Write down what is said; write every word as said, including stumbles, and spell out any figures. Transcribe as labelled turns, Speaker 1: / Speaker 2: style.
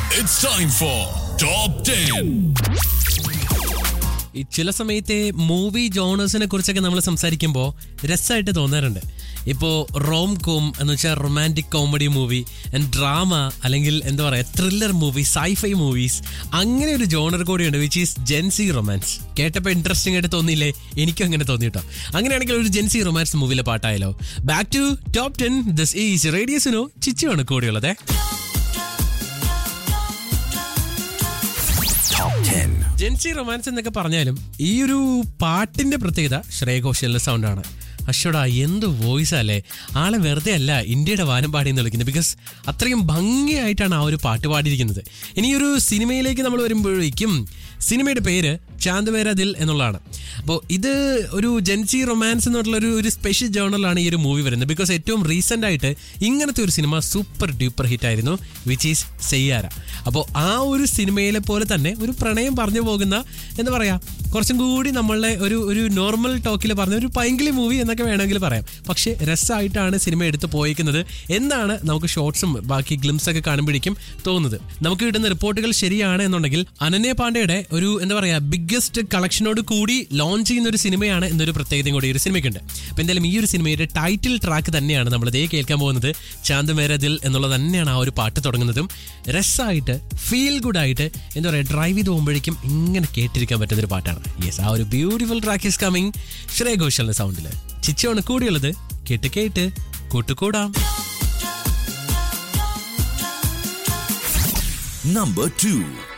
Speaker 1: It's time for Top ten.
Speaker 2: ഈ ചില സമയത്തെ മൂവി ജോണേഴ്സിനെ കുറിച്ചൊക്കെ നമ്മൾ സംസാരിക്കുമ്പോൾ രസമായിട്ട് തോന്നാറുണ്ട്. ഇപ്പോൾ റോം കോം എന്ന് വെച്ചാൽ romantic comedy movie and drama, അല്ലെങ്കിൽ എന്താ പറയുക ത്രില്ലർ മൂവി, സൈഫൈ മൂവീസ്, അങ്ങനെ ഒരു ജോണർ കൂടിയുണ്ട് വിച്ച് ഈസ് ജെൻസി റൊമാൻസ്. കേട്ടപ്പോൾ ഇൻട്രസ്റ്റിംഗ് ആയിട്ട് തോന്നിയില്ലേ? എനിക്കും അങ്ങനെ തോന്നി കേട്ടോ. അങ്ങനെയാണെങ്കിൽ ഒരു ജെൻസി റൊമാൻസ് മൂവിയിലെ പാട്ടായാലോ. Back to top ten. This is radio Suno. ചിച്ചുവാണ് കൂടിയുള്ളത്. Jency romance എന്നൊക്കെ പറഞ്ഞാലും ഈ ഒരു പാട്ടിന്റെ പ്രത്യേകത ശ്രേയ ഘോഷലിന്റെ സൗണ്ടാണ്. അശ്വടാ, എന്ത് വോയിസ് അല്ലേ! ആളെ വെറുതെ അല്ല ഇന്ത്യയുടെ വാനം പാടി എന്ന് വിളിക്കുന്നത്. ബിക്കോസ് അത്രയും ഭംഗിയായിട്ടാണ് ആ ഒരു പാട്ട് പാടിയിരിക്കുന്നത്. ഇനിയൊരു സിനിമയിലേക്ക് നമ്മൾ വരുമ്പോഴേക്കും സിനിമയുടെ പേര് ചാന്ദ് മേരാ ദിൽ എന്നുള്ളതാണ്. അപ്പോൾ ഇത് ഒരു ജെൻസി റൊമാൻസ് എന്നുള്ള ഒരു ഒരു സ്പെഷ്യൽ ജേണലാണ് ഈ ഒരു മൂവി വരുന്നത്. ബിക്കോസ് ഏറ്റവും റീസെൻ്റ് ആയിട്ട് ഇങ്ങനത്തെ ഒരു സിനിമ സൂപ്പർ ഡ്യൂപ്പർ ഹിറ്റ് ആയിരുന്നു, വിച്ച് ഈസ് സെയ്യാര. അപ്പോൾ ആ ഒരു സിനിമയിലെ പോലെ തന്നെ ഒരു പ്രണയം പറഞ്ഞു പോകുന്ന, എന്താ പറയുക, കുറച്ചും കൂടി നമ്മളുടെ ഒരു ഒരു നോർമൽ ടോക്കിൽ പറഞ്ഞ ഒരു പൈങ്കിളി മൂവി എന്നൊക്കെ വേണമെങ്കിൽ പറയാം. പക്ഷേ രസമായിട്ടാണ് സിനിമ എടുത്ത് പോയിരിക്കുന്നത് എന്നാണ് നമുക്ക് ഷോർട്സും ബാക്കി ഗ്ലിംസ് ഒക്കെ കാണുമ്പോഴേക്കും തോന്നുന്നത്. നമുക്ക് കിട്ടുന്ന റിപ്പോർട്ടുകൾ ശരിയാണ് എന്നുണ്ടെങ്കിൽ അനന്യ പാണ്ഡെയുടെ ഒരു എന്താ പറയുക ബിഗ്ഗസ്റ്റ് കളക്ഷനോട് കൂടി ലോഞ്ച് ചെയ്യുന്ന ഒരു സിനിമയാണ് എന്നൊരു പ്രത്യേകതയും കൂടി ഈ ഒരു സിനിമയ്ക്കുണ്ട്. അപ്പോൾ എന്തായാലും ഈ ഒരു സിനിമയുടെ ടൈറ്റിൽ ട്രാക്ക് തന്നെയാണ് നമ്മൾ ഇതേ കേൾക്കാൻ പോകുന്നത്. ചാന്ദ് മേരാ ദിൽ എന്നുള്ളത് തന്നെയാണ് ആ ഒരു പാട്ട് തുടങ്ങുന്നതും. രസമായിട്ട് ഫീൽ ഗുഡ് ആയിട്ട് എന്താ പറയുക ഡ്രൈവ് ചെയ്ത് പോകുമ്പോഴേക്കും ഇങ്ങനെ കേട്ടിരിക്കാൻ പറ്റുന്ന ഒരു പാട്ടാണ്. യെസ്, ആ ഒരു beautiful track is coming Shreya ഘോഷലിന്റെ സൗണ്ടിൽ. ചിച്ചോണ് കൂടിയുള്ളത്. കേട്ട് കേട്ട് കൂട്ടുകൂടാം.
Speaker 1: Number two.